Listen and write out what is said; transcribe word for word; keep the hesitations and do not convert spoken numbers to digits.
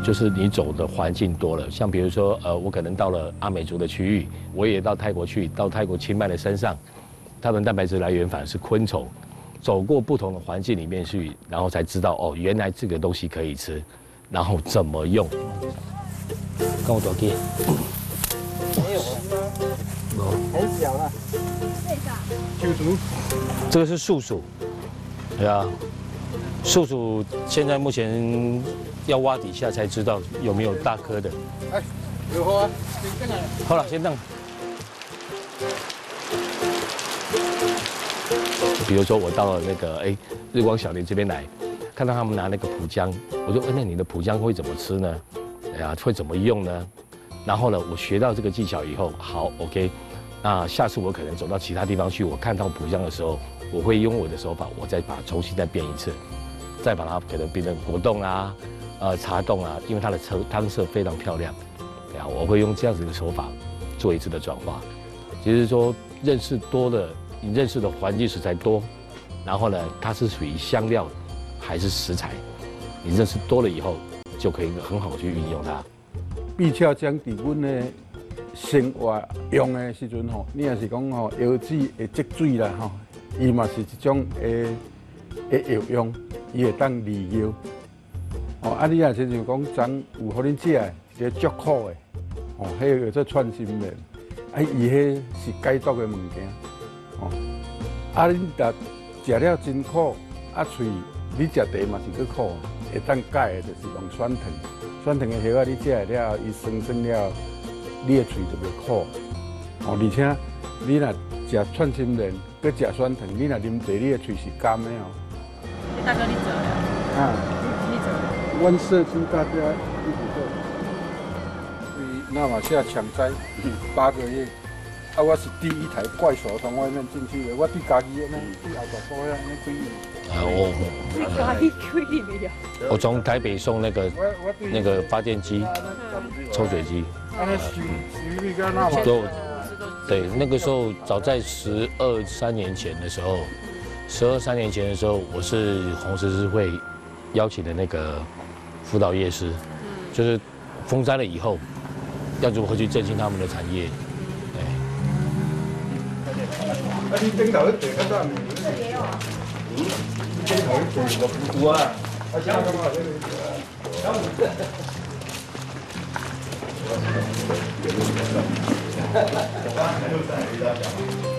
就是你走的环境多了，像比如说，呃，我可能到了阿美族的区域，我也到泰国去，到泰国清迈的山上，它的蛋白质来源反而是昆虫，走过不同的环境里面去，然后才知道哦，原来这个东西可以吃，然后怎么用。跟我走去。 没有吗？很小了。秋竹， 这个是树薯，对啊，树薯现在目前要挖底下才知道有没有大颗的。 哎，有啊，先等啊。 好了，先等。比如说我到了那个哎日光小林这边来，看到他们拿那个蒲姜，我就问那你的蒲姜会怎么吃呢？哎呀，会怎么用呢？然后呢，我学到这个技巧以后，好 ，OK。那下次我可能走到其他地方去，我看到蒲姜的时候，我会用我的手法，我再把它重新再变一次，再把它可能变成果冻啊，呃茶冻啊，因为它的汤汤色非常漂亮，对啊，我会用这样子的手法做一次的转化。就是说认识多了，你认识的环境食材多，然后呢，它是属于香料还是食材，你认识多了以后，就可以很好去运用它。 必须将伫阮的生活用的时阵吼，你也是讲吼药剂会积水啦吼，伊嘛是一种诶诶药用，伊会当利药。哦，啊，你若是像讲昨有互恁食的，一个足苦的，哦，迄个叫做串心莲，啊，伊迄是解毒的物件，哦，啊，恁若食了真苦，啊，喙你食茶嘛是去苦，会当解的就是用酸藤，酸藤的叶仔你食了，伊酸酸了。你的喙就袂苦，哦，而且你若食串心莲，佮食酸藤，你若啉茶，你的喙是甘的哦。 大哥，你走了。 啊， 你走了。 阮社区大家一起做，所以那马夏抢灾八个月，啊，我是第一台怪手从外面进去的，我对家己呢，对后大波样那几年。 啊，我我从台北送那个那个发电机、抽水机。就对，那个时候早在十二三年前的时候，十二三年前的时候，我是红十字会邀请的那个辅导业师，就是风灾了以后，要如何去振兴他们的产业。对。 啊，你顶头一地较早，这也有啊。嗯，顶头一地个布啊，啊，像什么这个，像我们。哈哈哈哈哈！